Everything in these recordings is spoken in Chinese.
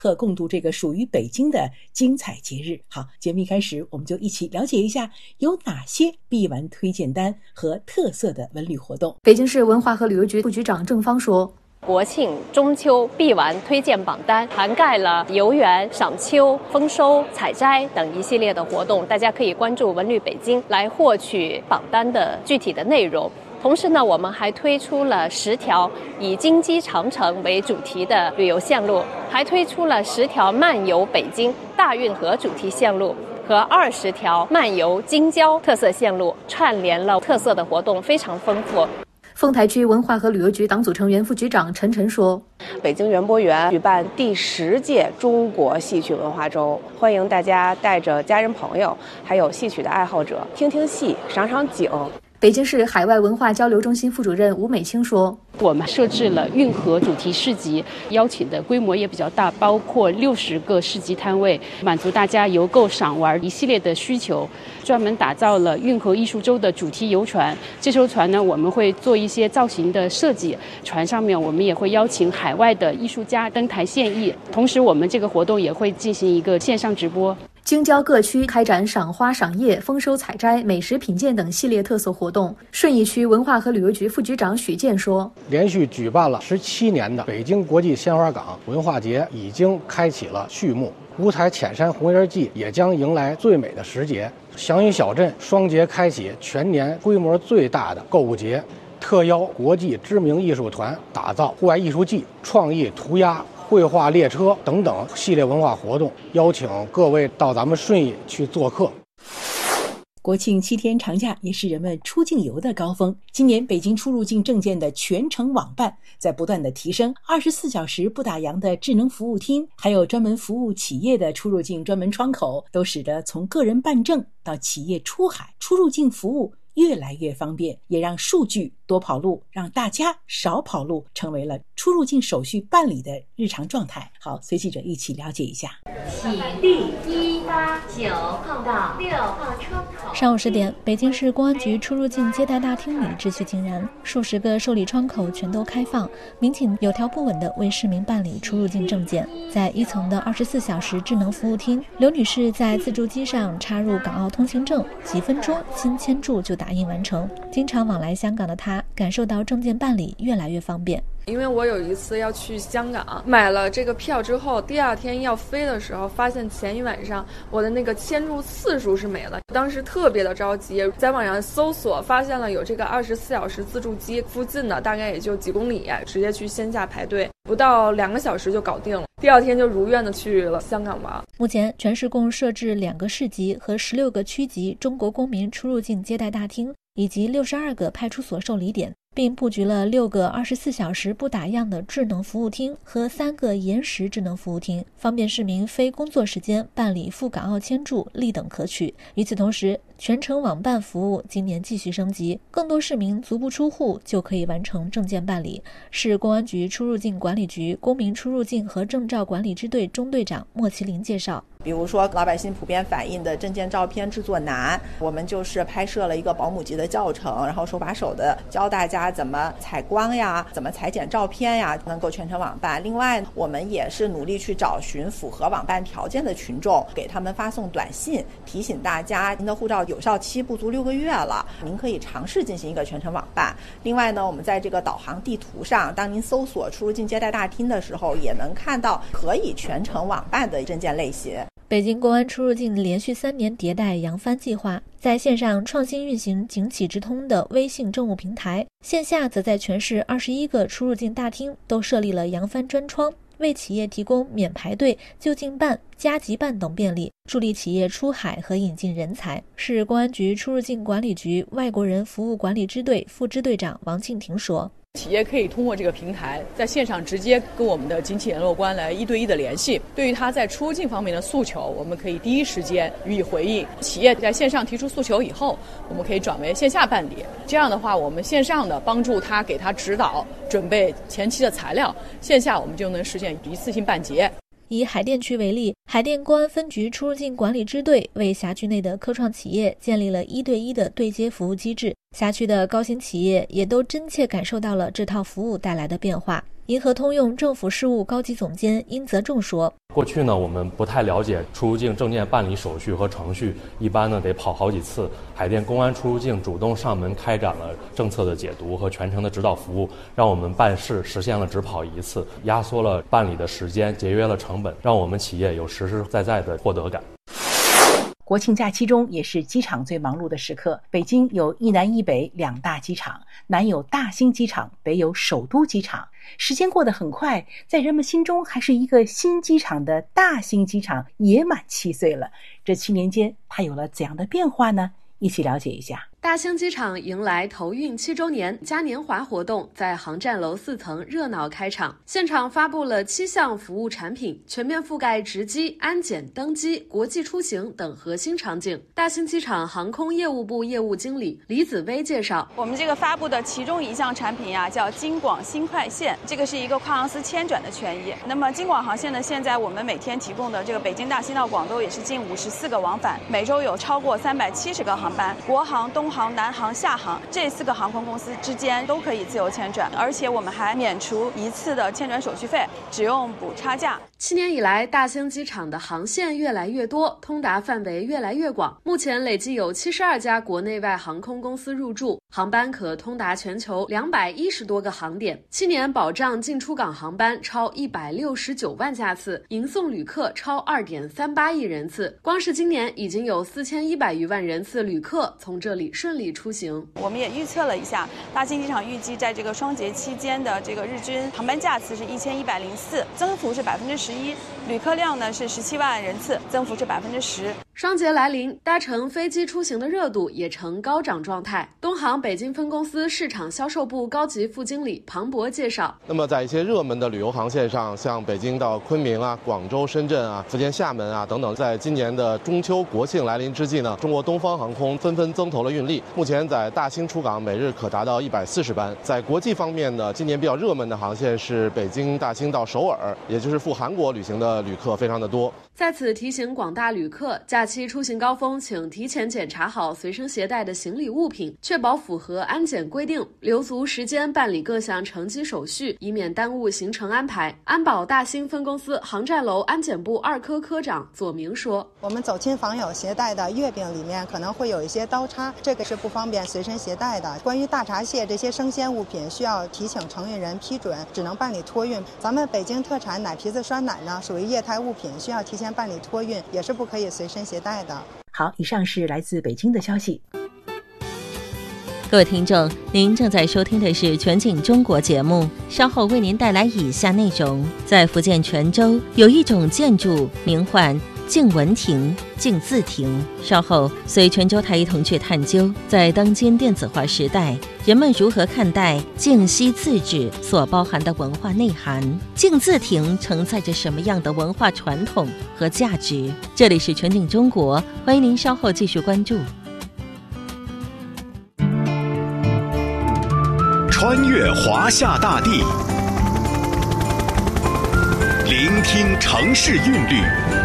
和共度这个属于北京的精彩节日。好，节目一开始我们就一起了解一下有哪些必玩推荐单和特色的文旅活动。 北京市文化和旅游局副局长郑芳说， 国庆、中秋必玩推荐榜单涵盖了游园、赏秋、丰收、采摘等一系列的活动，大家可以关注文旅北京来获取榜单的具体的内容。同时呢，我们还推出了10条以京畿长城为主题的旅游线路，还推出了10条漫游北京大运河主题线路和20条漫游京郊特色线路，串联了特色的活动，非常丰富。 丰台区文化和旅游局党组成员副局长陈晨说， 北京园博园举办第10届中国戏曲文化周，欢迎大家带着家人朋友还有戏曲的爱好者听听戏，赏赏景。 北京市海外文化交流中心副主任吴美清说， 我们设置了运河主题市集，邀请的规模也比较大，包括60个市集摊位，满足大家游购赏玩一系列的需求。专门打造了运河艺术周的主题游船，这艘船呢，我们会做一些造型的设计，船上面我们也会邀请海外的艺术家登台献艺，同时我们这个活动也会进行一个线上直播。 京郊各区开展赏花赏叶、丰收采摘、美食品鉴等系列特色活动。顺义区文化和旅游局副局长许健说， 连续举办了17年的北京国际鲜花港文化节已经开启了序幕，五彩浅山红叶季也将迎来最美的时节。祥云小镇双节开启全年规模最大的购物节，特邀国际知名艺术团打造户外艺术季、创意涂鸦、绘画列车等等系列文化活动，邀请各位到咱们顺义去做客。 国庆7天长假也是人们出境游的高峰。今年北京出入境证件的全程网办在不断的提升，24小时不打烊的智能服务厅，还有专门服务企业的出入境专门窗口，都使得从个人办证到企业出海，出入境服务越来越方便，也让数据多跑路，让大家少跑路，成为了出入境手续办理的日常状态。好，随记者一起了解一下。 起立189号到6号窗口。 上午10点，北京市公安局出入境接待大厅里秩序井然，数十个受理窗口全都开放，民警有条不紊地为市民办理出入境证件。在1层的24小时智能服务厅，刘女士在自助机上插入港澳通行证，几分钟新签注就打印完成。经常往来香港的她感受到证件办理越来越方便。 因为我有一次要去香港，买了这个票之后，第2天要飞的时候，发现前一晚上我的那个签注次数是没了，当时特别的着急，在网上搜索发现了有这个24小时自助机，附近的大概也就几公里，直接去线下排队，不到2个小时就搞定了。第2天就如愿的去了香港玩。 目前全市共设置2个市级和16个区级中国公民出入境接待大厅，以及62个派出所受理点，并布局了6个24小时不打烊的智能服务厅和3个延时智能服务厅，方便市民非工作时间办理赴港澳签注，立等可取。与此同时，全程网办服务今年继续升级，更多市民足不出户就可以完成证件办理。市公安局出入境管理局公民出入境和证照管理支队中队长莫麒麟介绍， 比如说老百姓普遍反映的证件照片制作难，我们就是拍摄了一个保姆级的教程，然后手把手的教大家怎么采光呀，怎么裁剪照片呀，能够全程网办。另外我们也是努力去找寻符合网办条件的群众，给他们发送短信提醒大家，您的护照有效期不足6个月了，您可以尝试进行一个全程网办。另外呢，我们在这个导航地图上，当您搜索出入境接待大厅的时候，也能看到可以全程网办的证件类型。 北京公安出入境连续3年迭代扬帆计划，在线上创新运行警企直通的微信政务平台，线下则在全市21个出入境大厅都设立了扬帆专窗，为企业提供免排队、就近办、加急办等便利，助力企业出海和引进人才。市公安局出入境管理局外国人服务管理支队副支队长王庆婷说， 企业可以通过这个平台在线上直接跟我们的警企联络官来1对1的联系，对于他在出入境方面的诉求，我们可以第一时间予以回应。企业在线上提出诉求以后，我们可以转为线下办理，这样的话我们线上的帮助他，给他指导准备前期的材料，线下我们就能实现一次性办结。 以海淀区为例，海淀公安分局出入境管理支队为辖区内的科创企业建立了1对1的对接服务机制， 辖区的高新企业也都真切感受到了这套服务带来的变化。银河通用政府事务高级总监殷泽仲说， 过去呢，我们不太了解出入境证件办理手续和程序，一般呢得跑好几次。海淀公安出入境主动上门开展了政策的解读和全程的指导服务，让我们办事实现了只跑一次，压缩了办理的时间，节约了成本，让我们企业有实实在在的获得感。 国庆假期中也是机场最忙碌的时刻。北京有一南一北两大机场，南有大兴机场，北有首都机场。时间过得很快，在人们心中还是一个新机场的大兴机场也满7岁了。这7年间，它有了怎样的变化呢？一起了解一下。 大兴机场迎来投运7周年嘉年华活动在航站楼4层热闹开场，现场发布了7项服务产品，全面覆盖值机、安检、登机、国际出行等核心场景。大兴机场航空业务部业务经理李子薇介绍， 我们这个发布的其中一项产品呀，叫京广新快线，这个是一个跨航司迁转的权益。那么京广航线呢，现在我们每天提供的这个北京大兴到广州也是近54个往返，每周有超过370个航班，国航、东航、南航、厦航这4个航空公司之间都可以自由迁转，而且我们还免除1次的迁转手续费，只用补差价。 7年以来，大兴机场的航线越来越多，通达范围越来越广。目前累计有72家国内外航空公司入驻，航班可通达全球210多个航点。7年保障进出港航班超169万架次，迎送旅客超2.38亿人次。光是今年已经有4100余万人次旅客从这里顺利出行。 我们也预测了一下，大兴机场预计在这个双节期间的这个日均航班架次是1104，增幅是11%，旅客量呢是17万人次，增幅是10%。 双节来临，搭乘飞机出行的热度也呈高涨状态。东航北京分公司市场销售部高级副经理庞博介绍， 那么在一些热门的旅游航线上，像北京到昆明啊、广州、深圳啊、福建厦门啊等等，在今年的中秋国庆来临之际呢，中国东方航空纷纷增投了运力，目前在大兴出港每日可达到140班。在国际方面呢，今年比较热门的航线是北京大兴到首尔，也就是赴韩国旅行的旅客非常的多。 在此提醒广大旅客，假期出行高峰请提前检查好随身携带的行李物品，确保符合安检规定，留足时间办理各项乘机手续，以免耽误行程安排。安保大兴分公司航站楼安检部2科科长左明说， 我们走亲访友携带的月饼里面可能会有一些刀叉，这个是不方便随身携带的。关于大闸蟹这些生鲜物品，需要提请承运人批准，只能办理托运。咱们北京特产奶皮子酸奶呢，属于液态物品，需要提前办理托运，也是不可以随身携带的。 好，以上是来自北京的消息。 各位听众，您正在收听的是全景中国节目，稍后为您带来以下内容。在福建泉州有一种建筑名唤静文亭、静字亭。稍后随泉州台一同去探究，在当今电子化时代，人们如何看待静息字纸所包含的文化内涵？静字亭承载着什么样的文化传统和价值？这里是全景中国，欢迎您稍后继续关注。 穿越华夏大地，聆听城市韵律，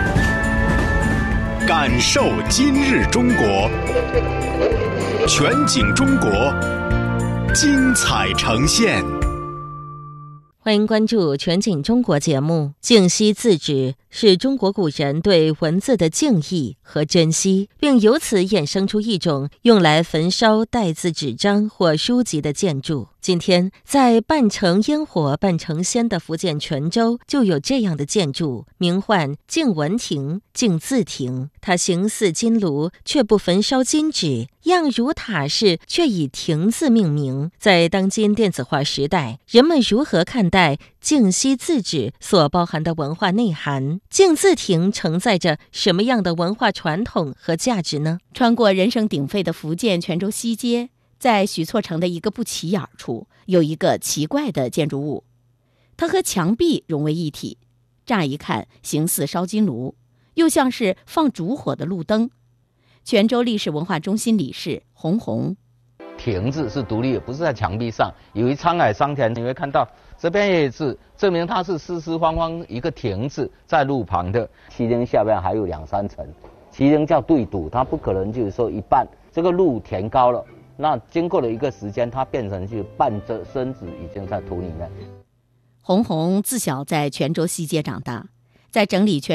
感受今日中国。全景中国，精彩呈现。 欢迎关注全景中国节目。静息字纸是中国古人对文字的敬意和珍惜，并由此衍生出一种用来焚烧带字纸张或书籍的建筑。今天在半城烟火半城鲜的福建泉州就有这样的建筑，名唤静文亭、静字亭。它形似金炉，却不焚烧金纸，样如塔式，却以亭字命名。在当今电子化时代，人们如何看待静息字纸所包含的文化内涵？静字亭承载着什么样的文化传统和价值呢？ 穿过人声鼎沸的福建泉州西街，在许厝城的一个不起眼处，有一个奇怪的建筑物，它和墙壁融为一体，乍一看形似烧金炉，又像是放烛火的路灯。泉州历史文化中心理事洪红， 亭字是独立的，不是在墙壁上。由于沧海桑田，你会看到这边也有字，证明它是四四方方一个亭字在路旁的。旗亭下边还有2、3层，旗亭叫对堵，它不可能就是说一半。这个路填高了， 那经过了一个时间，它变成是半遮身子已经在土里面。 红红自小在泉州西街长大，在整理泉